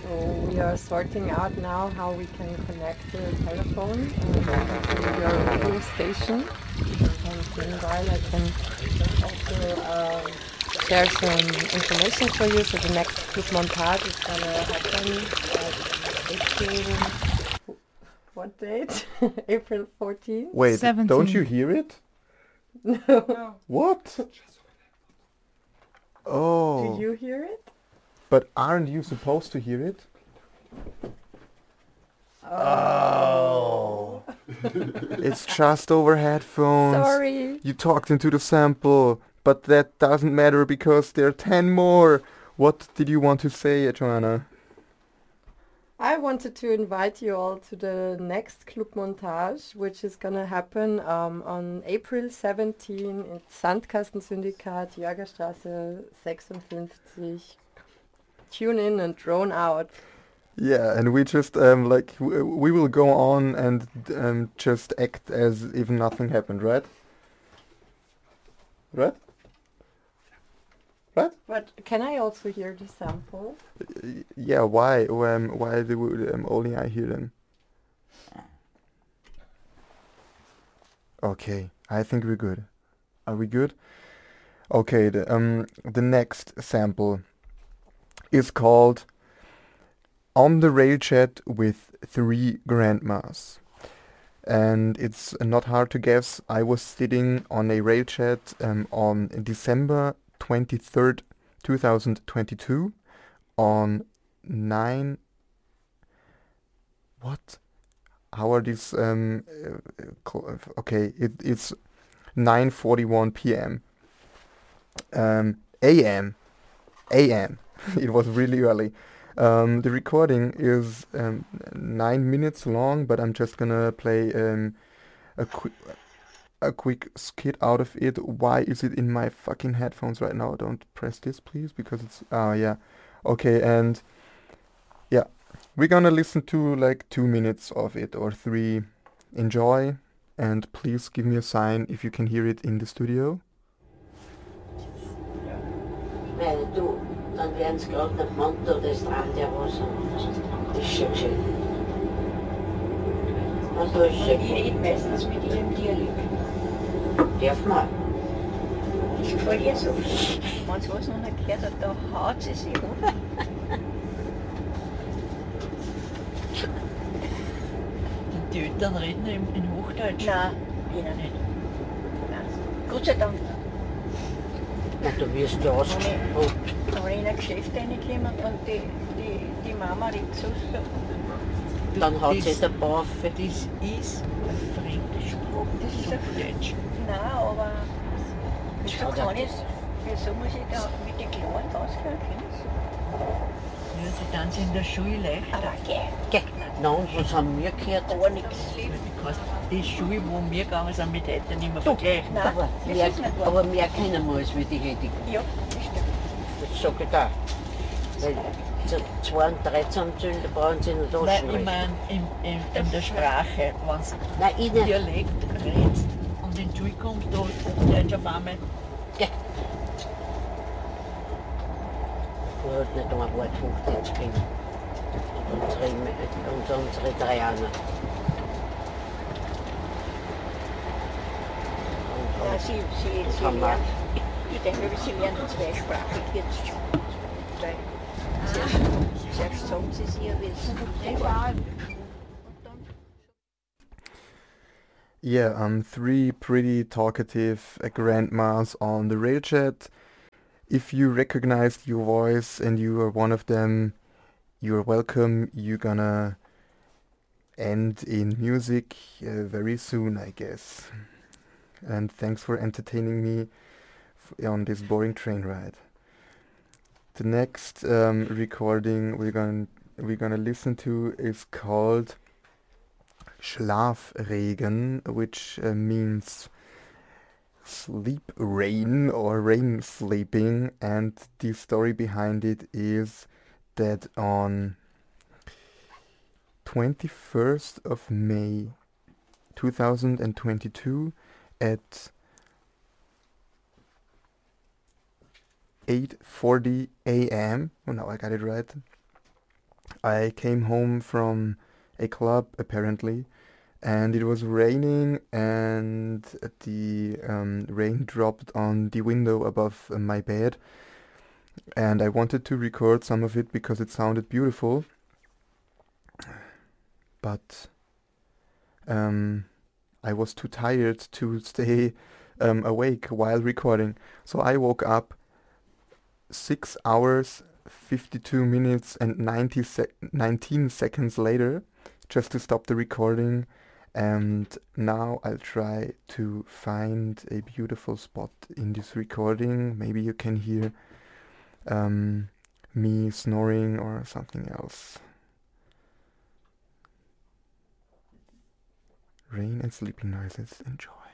So we are sorting out now how we can connect the telephone to your radio station. And meanwhile, I can also share some information for you. So the next Club Montage is gonna happen at April. What date? April 14th? Wait, don't you 17th. hear it? No. What? Oh. Do you hear it? But aren't you supposed to hear it? Oh. It's just over headphones. Sorry. You talked into the sample, but that doesn't matter because there are 10 more. What did you want to say, Joanna? I wanted to invite you all to the next Club Montage, which is gonna happen on April 17 at Sandkastensyndikat, Jörgerstraße 56. Tune in and drone out. Yeah, and we just we will go on and just act as if nothing happened, right? Right? Right? But can I also hear the sample? Yeah. Why? Why do only I hear them? Okay, I think we're good. Are we good? Okay. The next sample is called On the Railjet with Three Grandmas. And it's not hard to guess. I was sitting on a railjet on December 23rd, 2022 on 9... What? How are these... okay, it's 9:41 p.m. A.M. A.M. It was really early. The recording is 9 minutes long, but I'm just gonna play a quick skit out of it. Why is it in my fucking headphones right now? Don't press this, please, because it's... yeah. Okay, and... yeah. We're gonna listen to like 2 minutes of it, or 3. Enjoy, and please give me a sign if you can hear it in the studio. Weil du, dann werden sie gerade nach Mont oder Strand ja was. Das ist schon schön. Und da ist Und schön. ich rede meistens mit ihrem Dialekt. Darf man? Das gefällt ihr so. Wenn sie was noch nicht gehört hat, da haut sie sich um. Die Eltern reden in Hochdeutsch. Nein, ihnen nicht. Nein. Gott sei Dank. Na, du wirst ja ausgesprochen. Wenn ich in ein Geschäft reinkomme und die Mama redet so. Dann haut sich der Bauch auf. Das ist eine fremde Sprache. Das ist ein Hochdeutsch. Nein, aber wieso Schau, kann da- ich wieso muss ich da mit den Kleinen auskennen? Ja, die tanzen in der Schule leicht. Aber geh, Geh. Na, und was haben wir gehört? gar nichts. Die Schule, wo wir gegangen sind, mit Eltern nicht mehr vergleichen. Nein, Aber das mehr, ist nicht wahr. aber mehr kennen wir als wir die Hedigen. Ja, das stimmt. Das sag ich da. Weil so 2 und 3 zusammenzählen, da brauchen sie nicht Nein, anschreiben. ich meine in der Sprache, wenn Nein, ich du nicht. Dialekt redest und in die Schule kommst, da Hochdeutsch auf einmal. Geh. Ich wollte nicht ein Wort Hochdeutsch kennen. Und unsere Dreiner. Ja, sie Kann man. lernt, ich denke, sie lernt zweisprachig jetzt schon. Weil zuerst sagen sie es ihr, wie es und dann Yeah, 3 pretty talkative grandmas on the railjet. If you recognized your voice and you are one of them, you're welcome. You're gonna end in music very soon, I guess. And thanks for entertaining me on this boring train ride. The next recording we're gonna listen to is called Schlafregen, which means sleep rain or rain sleeping, and the story behind it is that on 21st of May 2022 at 8:40 a.m. Oh, now I got it right. I came home from a club apparently, and it was raining, and the rain dropped on the window above my bed, and I wanted to record some of it because it sounded beautiful, but I was too tired to stay awake while recording, so I woke up 6 hours, 52 minutes and 19 seconds later just to stop the recording, and now I'll try to find a beautiful spot in this recording. Maybe you can hear me snoring or something else. Rain and sleeping noises. Enjoy.